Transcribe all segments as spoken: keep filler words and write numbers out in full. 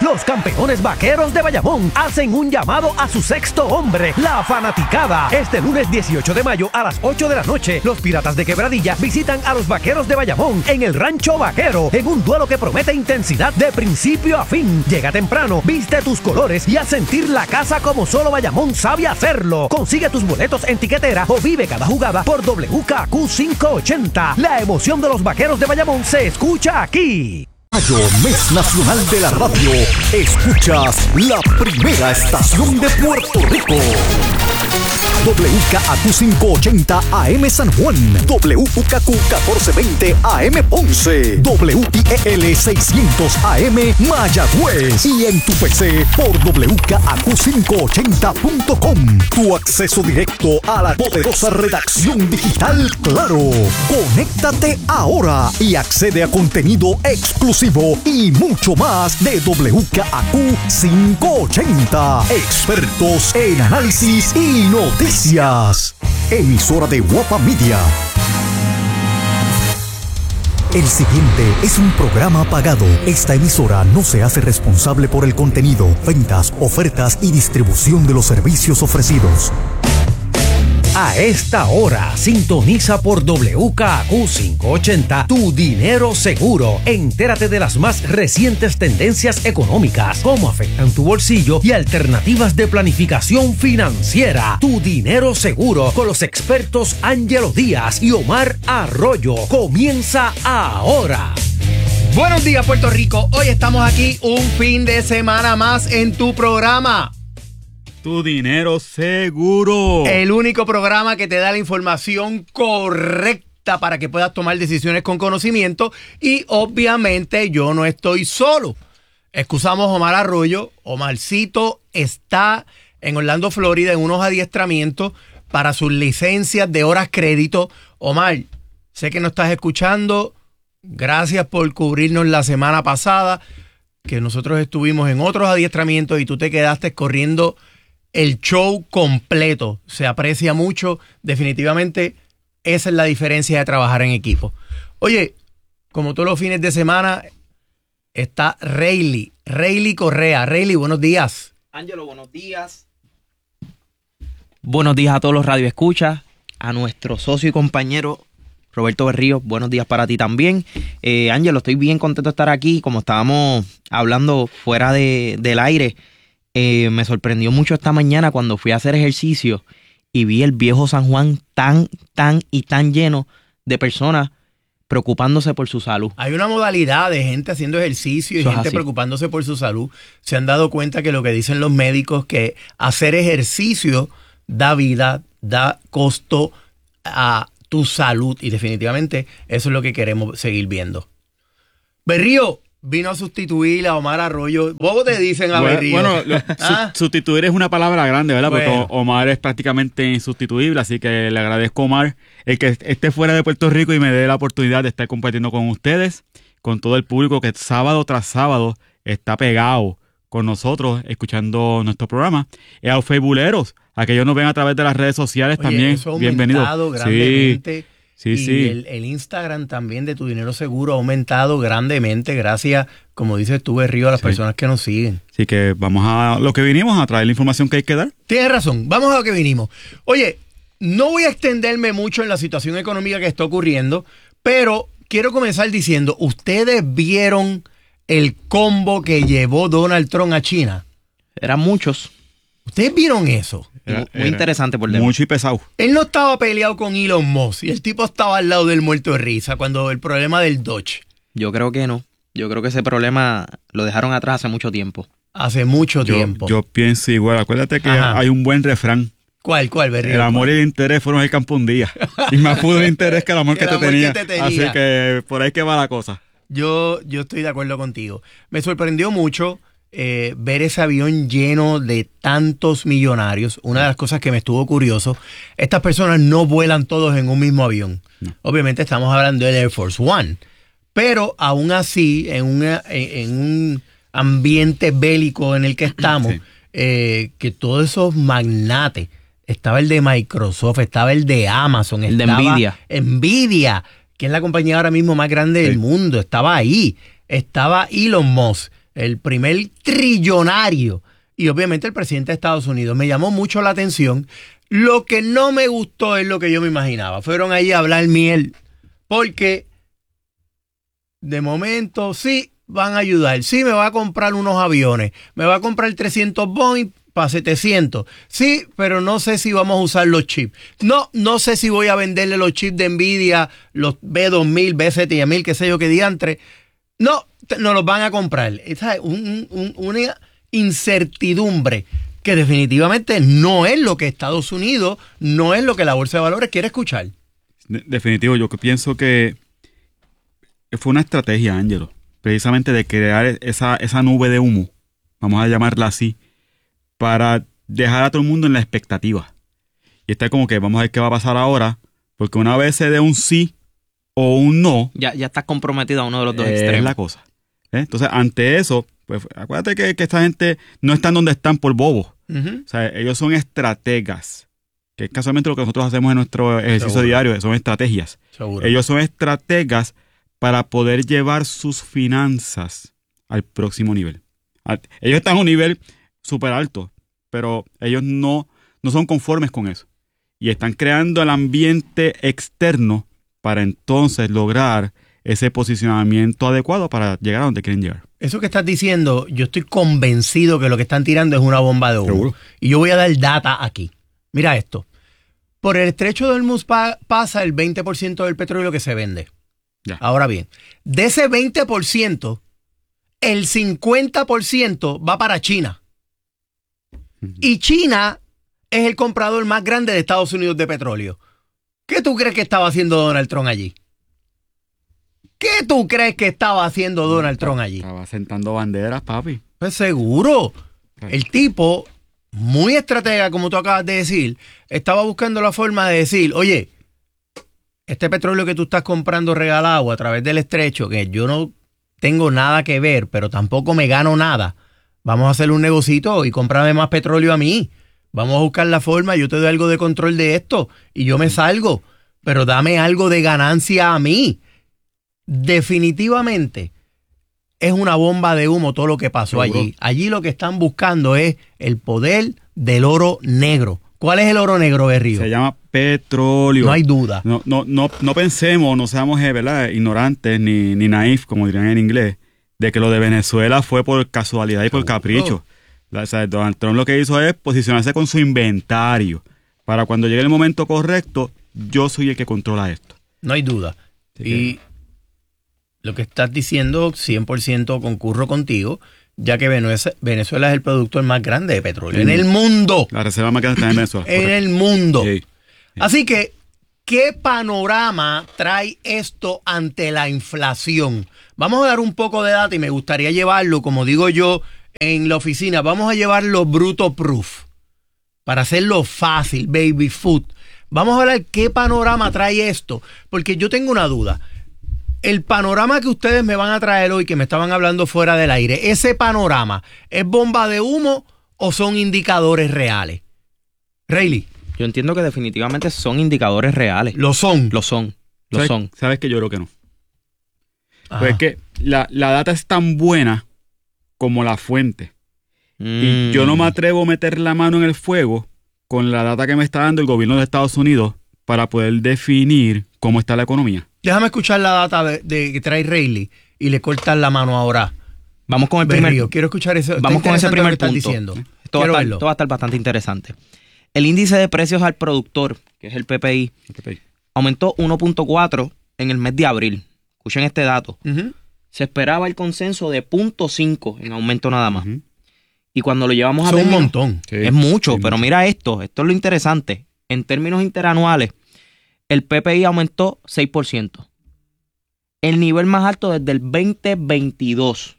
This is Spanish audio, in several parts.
Los campeones vaqueros de Bayamón hacen un llamado a su sexto hombre, la fanaticada. Este lunes dieciocho de mayo a las ocho de la noche, los Piratas de Quebradilla visitan a los vaqueros de Bayamón en el Rancho Vaquero, en un duelo que promete intensidad de principio a fin. Llega temprano, viste tus colores y haz sentir la casa como solo Bayamón sabe hacerlo. Consigue tus boletos en tiquetera o vive cada jugada por W K Q quinientos ochenta. La emoción de los vaqueros de Bayamón se escucha aquí. Mayo, mes nacional de la radio. Escuchas la primera estación de Puerto Rico. W K Q quinientos ochenta A M San Juan, W K Q catorce veinte A M Ponce, W I E L seiscientos A M Mayagüez y en tu P C por W K Q quinientos ochenta punto com. Tu acceso directo a la poderosa redacción digital Claro. Conéctate ahora y accede a contenido exclusivo y mucho más de W K Q quinientos ochenta. Expertos en análisis y noticias. Emisora de Guapa Media. El siguiente es un programa pagado. Esta emisora no se hace responsable por el contenido, ventas, ofertas y distribución de los servicios ofrecidos. A esta hora, sintoniza por W K Q quinientos ochenta Tu Dinero Seguro. Entérate de las más recientes tendencias económicas, cómo afectan tu bolsillo y alternativas de planificación financiera. Tu Dinero Seguro con los expertos Ángelo Díaz y Omar Arroyo. Comienza ahora. Buenos días, Puerto Rico. Hoy estamos aquí un fin de semana más en tu programa Tu Dinero Seguro. El único programa que te da la información correcta para que puedas tomar decisiones con conocimiento. Y obviamente yo no estoy solo. Excusamos a Omar Arroyo. Omarcito está en Orlando, Florida, en unos adiestramientos para sus licencias de horas crédito. Omar, sé que no estás escuchando. Gracias por cubrirnos la semana pasada, que nosotros estuvimos en otros adiestramientos y tú te quedaste corriendo el show completo. Se aprecia mucho. Definitivamente esa es la diferencia de trabajar en equipo. Oye, como todos los fines de semana, está Rayleigh. Rayleigh Correa. Rayleigh, buenos días. Ángelo, buenos días. Buenos días a todos los radioescuchas. A nuestro socio y compañero Roberto Berrío, buenos días para ti también. Eh, Ángelo, estoy bien contento de estar aquí. Como estábamos hablando fuera de, del aire, Eh, me sorprendió mucho esta mañana cuando fui a hacer ejercicio y vi el viejo San Juan tan, tan y tan lleno de personas preocupándose por su salud. Hay una modalidad de gente haciendo ejercicio y Eso es gente así. preocupándose por su salud. Se han dado cuenta que lo que dicen los médicos, que hacer ejercicio da vida, da costo a tu salud. Y definitivamente eso es lo que queremos seguir viendo. Berrío vino a sustituir a Omar Arroyo. ¿Cómo te dicen a Bueno, Berrío? bueno lo- ¿Ah? su- sustituir es una palabra grande, ¿verdad? Bueno. Porque Omar es prácticamente insustituible, así que le agradezco a Omar el que esté fuera de Puerto Rico y me dé la oportunidad de estar compartiendo con ustedes, con todo el público que sábado tras sábado está pegado con nosotros escuchando nuestro programa. Y a los facebooleros, a que ellos nos ven a través de las redes sociales Oye, también. eso ha Bienvenidos. aumentado grandemente. Sí. Sí, y sí. El, el Instagram también de Tu Dinero Seguro ha aumentado grandemente gracias, como dices tú, Berrío, a las Sí. personas que nos siguen. Así que vamos a lo que vinimos, a traer la información que hay que dar. Tienes razón, vamos a lo que vinimos. Oye, no voy a extenderme mucho en la situación económica que está ocurriendo, pero quiero comenzar diciendo, ¿ustedes vieron el combo que llevó Donald Trump a China? Eran muchos. ¿Ustedes vieron eso? Era- Muy era interesante por demás. Mucho y pesado. Él no estaba peleado con Elon Musk y el tipo estaba al lado del muerto de risa cuando el problema del Dodge. Yo creo que no. Yo creo que ese problema lo dejaron atrás hace mucho tiempo. Hace mucho Yo, tiempo. yo pienso igual. Acuérdate que Ajá. hay un buen refrán. ¿Cuál, cuál, Berrío? El amor y el interés fueron el campo un día. Y más pudo el interés que el amor, que, El te amor tenía. que te tenía. Así que por ahí que va la cosa. Yo, yo estoy de acuerdo contigo. Me sorprendió mucho eh, ver ese avión lleno de tantos millonarios. Una de las cosas que me estuvo curioso, estas personas no vuelan todos en un mismo avión. No. Obviamente estamos hablando del Air Force One. Pero aún así, en, una, en, en un ambiente bélico en el que estamos, Sí. eh, que todos esos magnates, estaba el de Microsoft, estaba el de Amazon, El de estaba Nvidia. Nvidia, que es la compañía ahora mismo más grande Sí. del mundo, estaba ahí. Estaba Elon Musk, el primer trillonario. Y obviamente el presidente de Estados Unidos. Me llamó mucho la atención. Lo que no me gustó es lo que yo me imaginaba. Fueron ahí a hablar miel. Porque de momento sí van a ayudar. Sí me va a comprar unos aviones. Me va a comprar trescientos Boeing para setecientos. Sí, pero no sé si vamos a usar los chips. No, no sé si voy a venderle los chips de Nvidia, los B dos mil, B siete mil, qué sé yo qué diantre. No, nos los van a comprar. Esa es un, un, una incertidumbre que definitivamente no es lo que Estados Unidos, no es lo que la Bolsa de Valores quiere escuchar. De- definitivo, yo que pienso que fue una estrategia, Ángelo, precisamente de crear esa, esa nube de humo, vamos a llamarla así, para dejar a todo el mundo en la expectativa. Y está como que vamos a ver qué va a pasar ahora, porque una vez se dé un sí o un no, Ya, ya estás comprometido a uno de los dos eh, extremos. es la cosa. ¿Eh? Entonces, ante eso, pues acuérdate que, que esta gente no están donde están por bobos. Uh-huh. O sea, ellos son estrategas, que es casualmente lo que nosotros hacemos en nuestro ejercicio Seguro. diario, son estrategias. Seguro. Ellos son estrategas para poder llevar sus finanzas al próximo nivel. Al- Ellos están a un nivel súper alto, pero ellos no, no son conformes con eso. Y están creando el ambiente externo para entonces lograr ese posicionamiento adecuado para llegar a donde quieren llegar. Eso que estás diciendo, yo estoy convencido que lo que están tirando es una bomba de humo. Seguro. Y yo voy a dar data aquí. Mira esto. Por el estrecho de Hormuz pa- pasa el veinte por ciento del petróleo que se vende. Ya. Ahora bien, de ese veinte por ciento, el cincuenta por ciento va para China. Y China es el comprador más grande de Estados Unidos de petróleo. ¿Qué tú crees que estaba haciendo Donald Trump allí? ¿Qué tú crees que estaba haciendo Donald Trump allí? Estaba sentando banderas, papi. Pues seguro. El tipo, muy estratega, como tú acabas de decir, estaba buscando la forma de decir, oye, este petróleo que tú estás comprando regalado a través del estrecho, que yo no tengo nada que ver, pero tampoco me gano nada, vamos a hacer un negocito y cómprame más petróleo a mí. Vamos a buscar la forma, yo te doy algo de control de esto y yo me salgo, pero dame algo de ganancia a mí. Definitivamente es una bomba de humo todo lo que pasó Seguro. allí. Allí lo que están buscando es el poder del oro negro. ¿Cuál es el oro negro, Berrío? Se llama petróleo. No hay duda. No, no, no, no pensemos, no seamos eh, ¿verdad? ignorantes ni, ni naif, como dirían en inglés, de que lo de Venezuela fue por casualidad y por Seguro. capricho. La- o sea, Donald Trump lo que hizo es posicionarse con su inventario. Para cuando llegue el momento correcto, yo soy el que controla esto. No hay duda. Así Y lo que estás diciendo, cien por ciento concurro contigo, ya que Venezuela, Venezuela es el productor más grande de petróleo en Mm. el mundo. La reserva más grande está en Venezuela. En correcto. el mundo. Sí. Así que, ¿qué panorama trae esto ante la inflación? Vamos a dar un poco de data y me gustaría llevarlo, como digo yo, en la oficina. Vamos a llevarlo bruto proof para hacerlo fácil, baby food. Vamos a hablar qué panorama trae esto, porque yo tengo una duda. El panorama que ustedes me van a traer hoy, que me estaban hablando fuera del aire, ¿ese panorama es bomba de humo o son indicadores reales? Rayleigh, Yo entiendo que definitivamente son indicadores reales. lo son. Lo son. Lo ¿Sabes, son. ¿Sabes que yo creo que no? Ajá. Pues es que la, la data es tan buena como la fuente. Y Mm. yo no me atrevo a meter la mano en el fuego con la data que me está dando el gobierno de Estados Unidos para poder definir cómo está la economía. Déjame escuchar la data de, de que trae Rayleigh y le cortan la mano ahora. Vamos con el primer Berrío, quiero escuchar eso. Está Vamos con ese interesante lo primer que estás punto. diciendo. Esto va, a Quiero estar, verlo. esto va a estar bastante interesante. El índice de precios al productor, que es el P P I, aumentó uno punto cuatro en el mes de abril. Escuchen este dato. Ujú. Se esperaba el consenso de punto cinco en aumento nada más. Ujú. Y cuando lo llevamos a Son un términos- montón. Sí, es mucho, sí, pero mucho. mira esto, esto es lo interesante. En términos interanuales, el P P I aumentó seis por ciento. El nivel más alto desde el veinte veintidós.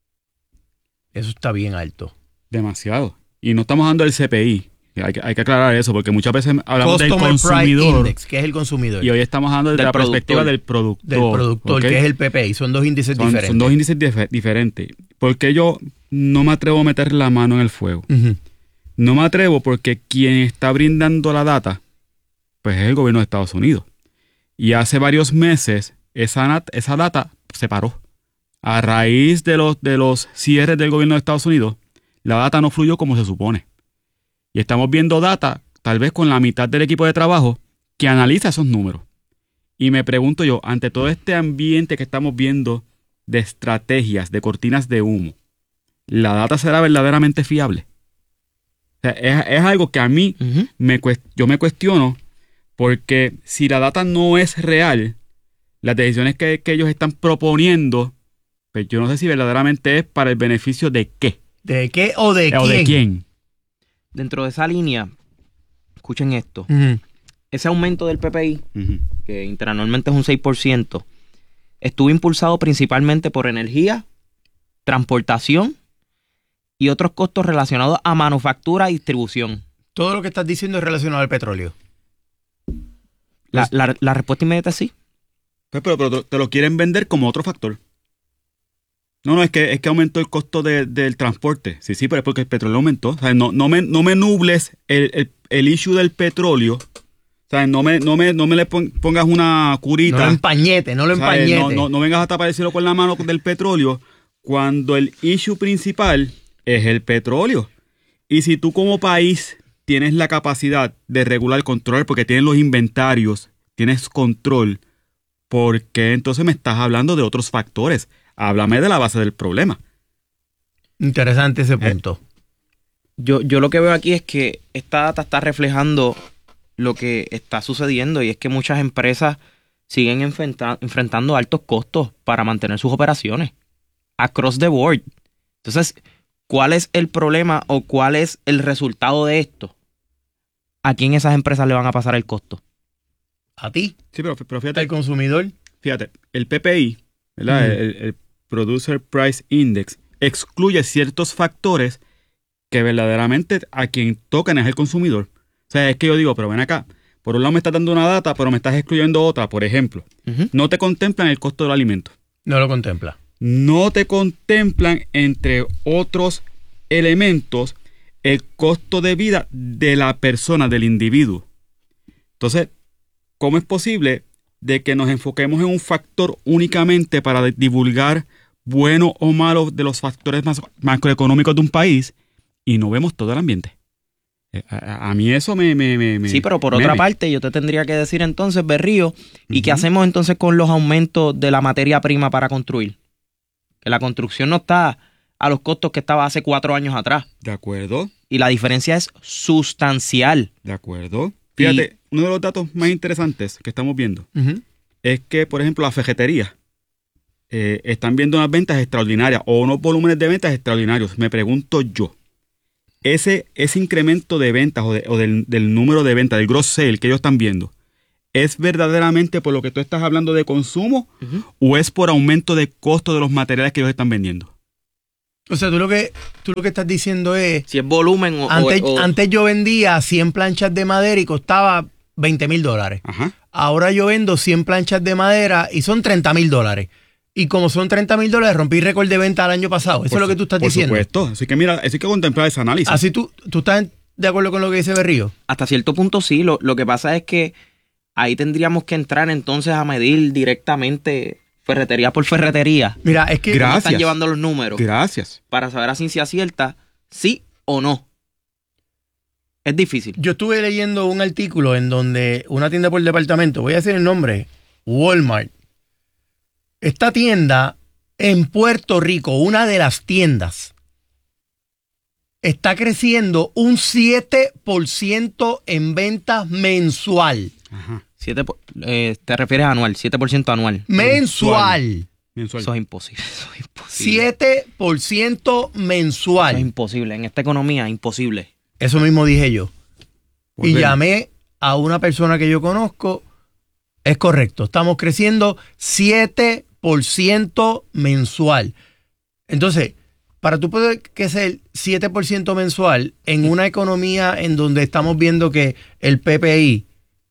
Eso está bien alto. Demasiado. Y no estamos hablando del C P I. Hay que, hay que aclarar eso, porque muchas veces hablamos del Customer Price consumidor Index, que es el consumidor. y hoy estamos hablando desde Del la productor. perspectiva del productor. del productor, ¿ok? que es el P P I. Son dos índices son, diferentes. son dos índices dif- diferentes. Porque yo no me atrevo a meter la mano en el fuego. Ujú. No me atrevo porque quien está brindando la data, pues es el gobierno de Estados Unidos. Y hace varios meses esa, nat- esa data se paró. a raíz de los, de los cierres del gobierno de Estados Unidos, la data no fluyó como se supone. Y estamos viendo data, tal vez con la mitad del equipo de trabajo, que analiza esos números. Y me pregunto yo, ante todo este ambiente que estamos viendo de estrategias, de cortinas de humo, ¿la data será verdaderamente fiable? O sea, es, es algo que a mí, uh-huh. me, yo me cuestiono, porque si la data no es real, las decisiones que, que ellos están proponiendo, pues yo no sé si verdaderamente es para el beneficio de qué. ¿De qué o de, o quién? de quién? Dentro de esa línea, escuchen esto. Uh-huh. Ese aumento del P P I, Uh-huh. que interanualmente es un seis por ciento, estuvo impulsado principalmente por energía, transportación y otros costos relacionados a manufactura y distribución. Todo lo que estás diciendo es relacionado al petróleo. La, la, la respuesta inmediata es sí. Pues, pero, pero te lo quieren vender como otro factor. No, no, es que, es que aumentó el costo de, del transporte. Sí, sí, pero es porque el petróleo aumentó. O sea, no, no, me, no me nubles el, el, el issue del petróleo. O sea, no me, no me, no me le pongas una curita. No lo empañete, no lo empañete. No, no, no vengas a tapar el cielo con la mano del petróleo cuando el issue principal es el petróleo. Y si tú como país tienes la capacidad de regular, controlar, porque tienes los inventarios, tienes control, ¿por qué entonces me estás hablando de otros factores? Háblame de la base del problema. Interesante ese punto. Eh, yo, yo lo que veo aquí es que esta data está reflejando lo que está sucediendo y es que muchas empresas siguen enfrenta- enfrentando altos costos para mantener sus operaciones. Across the board. Entonces, ¿cuál es el problema o cuál es el resultado de esto? ¿A quién esas empresas le van a pasar el costo? ¿A ti? Sí, pero, pero fíjate. ¿El consumidor? Fíjate, el P P I, ¿verdad? Uh-huh. el, el Producer Price Index, excluye ciertos factores que verdaderamente a quien tocan es el consumidor. O sea, es que yo digo, pero ven acá, por un lado me estás dando una data, pero me estás excluyendo otra. Por ejemplo, uh-huh. no te contemplan el costo del alimento. No lo contempla. No te contemplan, entre otros elementos, el costo de vida de la persona, del individuo. Entonces, ¿cómo es posible de que nos enfoquemos en un factor únicamente para divulgar bueno o malo de los factores más macroeconómicos de un país y no vemos todo el ambiente? A, a mí eso me... me, me sí, pero por me, otra me. parte yo te tendría que decir entonces, Berrío, ¿y uh-huh. qué hacemos entonces con los aumentos de la materia prima para construir? Que la construcción no está a los costos que estaba hace cuatro años atrás. De acuerdo. Y la diferencia es sustancial. De acuerdo. Fíjate, y, uno de los datos más interesantes que estamos viendo uh-huh. es que, por ejemplo, las ferreterías eh, están viendo unas ventas extraordinarias o unos volúmenes de ventas extraordinarios. Me pregunto yo, ese, ese incremento de ventas o, de, o del, del número de ventas, del gross sale que ellos están viendo, ¿es verdaderamente por lo que tú estás hablando de consumo uh-huh. o es por aumento de costo de los materiales que ellos están vendiendo? O sea, tú lo que tú lo que estás diciendo es... Si es volumen o... Antes, o, o... antes yo vendía cien planchas de madera y costaba veinte mil dólares. Ajá. Ahora yo vendo cien planchas de madera y son treinta mil dólares. Y como son treinta mil dólares, rompí récord de venta el año pasado. Eso por es lo que tú estás por diciendo. Por supuesto. Así que mira, eso hay que contemplar ese análisis. Así tú, tú estás de acuerdo con lo que dice Berrío. Hasta cierto punto sí. Lo, lo que pasa es que ahí tendríamos que entrar entonces a medir directamente... ferretería por ferretería. Mira, es que Gracias. están llevando los números. Gracias. Para saber a ciencia cierta sí o no. Es difícil. Yo estuve leyendo un artículo en donde una tienda por departamento, voy a decir el nombre, Walmart. Esta tienda en Puerto Rico, una de las tiendas, está creciendo un siete por ciento en ventas mensual. Ajá. siete, eh, te refieres a anual, siete por ciento anual. Mensual. Mensual. Eso es imposible, eso es imposible. siete por ciento mensual. Eso es imposible. En esta economía, imposible. Eso mismo dije yo. Por y ver. llamé a una persona que yo conozco. Es correcto. Estamos creciendo siete por ciento mensual. Entonces, para tú poder crecer siete por ciento mensual en una economía en donde estamos viendo que el P P I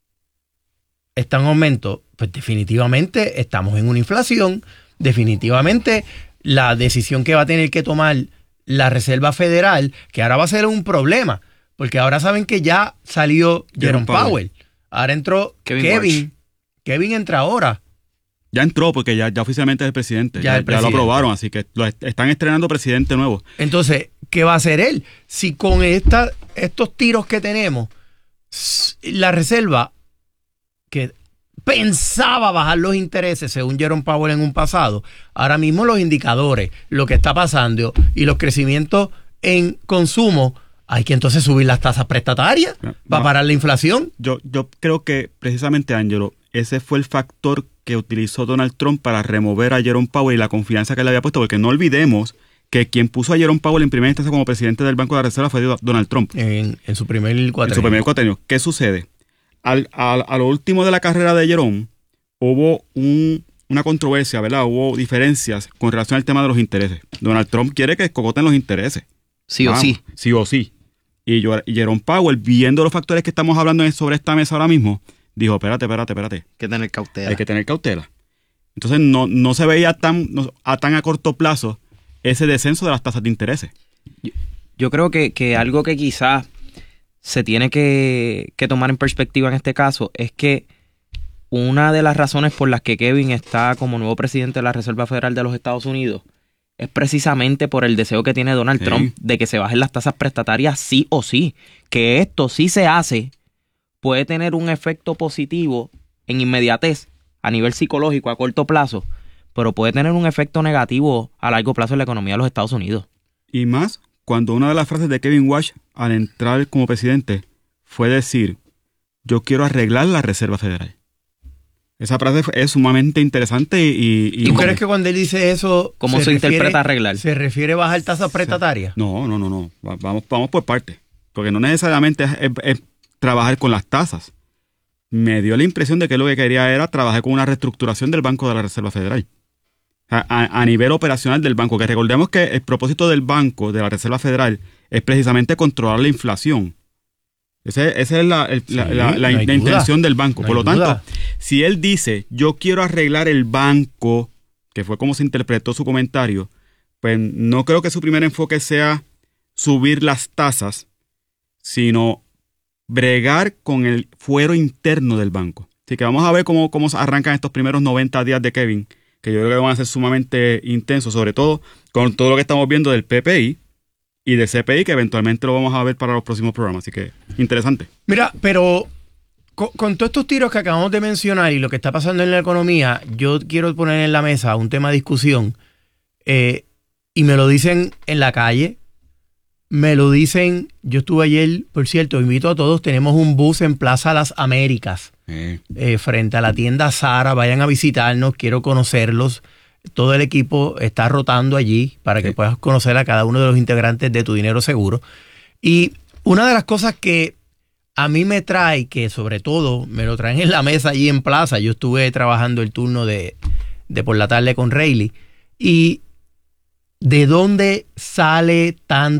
está en aumento, pues definitivamente estamos en una inflación. Definitivamente la decisión que va a tener que tomar la Reserva Federal, que ahora va a ser un problema, porque ahora saben que ya salió Jerome, Jerome Powell. Powell. Ahora entró Kevin. Kevin. Kevin entra ahora. Ya entró porque ya, ya oficialmente es el presidente. Ya Ya, el ya presidente. lo aprobaron, así que lo est- están estrenando presidente nuevo. Entonces, ¿qué va a hacer él? Si con esta, estos tiros que tenemos, s- la Reserva, que pensaba bajar los intereses, según Jerome Powell en un pasado, ahora mismo los indicadores, lo que está pasando y los crecimientos en consumo, hay que entonces subir las tasas prestatarias No, para no. parar la inflación. Yo, yo creo que precisamente, Ángelo, ese fue el factor que utilizó Donald Trump para remover a Jerome Powell y la confianza que le había puesto, porque no olvidemos que quien puso a Jerome Powell en primera instancia como presidente del Banco de la Reserva fue Donald Trump. En, en su primer En cuatrenio. su primer cuatrenio. ¿Qué sucede? Al, al- a lo último de la carrera de Jerome, hubo un- una controversia, ¿verdad? Hubo diferencias con relación al tema de los intereses. Donald Trump quiere que cocoten los intereses. Sí o Vamos, sí. Sí o sí. Y, yo, y Jerome Powell, viendo los factores que estamos hablando en- sobre esta mesa ahora mismo, dijo, espérate, espérate, espérate. Hay que tener cautela. Hay que tener cautela. Entonces no, no se veía tan, no- a tan a corto plazo ese descenso de las tasas de intereses. Yo creo que, que algo que quizás se tiene que, que tomar en perspectiva en este caso es que una de las razones por las que Kevin está como nuevo presidente de la Reserva Federal de los Estados Unidos es precisamente por el deseo que tiene Donald Sí. Trump de que se bajen las tasas prestatarias sí o sí. Que esto, si se hace, puede tener un efecto positivo en inmediatez, a nivel psicológico, a corto plazo, pero puede tener un efecto negativo a largo plazo en la economía de los Estados Unidos. Y más cuando una de las frases de Kevin Walsh al entrar como presidente fue decir, yo quiero arreglar la Reserva Federal. Esa frase fue- es sumamente interesante y... y- ¿Tú y- crees que cuando él dice eso... ¿Cómo se interpreta arreglar? ¿Se refiere a bajar tasas prestatarias? No, no, no, no. Va- Vamos, vamos por partes. Porque no necesariamente es, es- es trabajar con las tasas. Me dio la impresión de que lo que quería era trabajar con una reestructuración del Banco de la Reserva Federal. A, a- a nivel operacional del banco. Que recordemos que el propósito del Banco de la Reserva Federal es precisamente controlar la inflación. Ese- esa es la, el- la- Sí, la- la- no hay la duda. intención del banco. No Por hay lo tanto, duda. si él dice, yo quiero arreglar el banco, que fue como se interpretó su comentario, pues no creo que su primer enfoque sea subir las tasas, sino bregar con el fuero interno del banco. Así que vamos a ver cómo, cómo arrancan estos primeros noventa días de Kevin, que yo creo que van a ser sumamente intensos, sobre todo con todo lo que estamos viendo del P P I y del C P I, que eventualmente lo vamos a ver para los próximos programas. Así que interesante. Mira, pero con, con todos estos tiros que acabamos de mencionar y lo que está pasando en la economía, yo quiero poner en la mesa un tema de discusión eh, y me lo dicen en la calle, me lo dicen, yo estuve ayer, por cierto, invito a todos, tenemos un bus en Plaza Las Américas, Eh, eh, frente a la tienda Zara, vayan a visitarnos, quiero conocerlos. Todo el equipo está rotando allí para que Sí. puedas conocer a cada uno de los integrantes de Tu Dinero Seguro. Y una de las cosas que a mí me trae, que sobre todo me lo traen en la mesa allí en Plaza, yo estuve trabajando el turno de, de por la tarde con Rayleigh, y de dónde sale tanto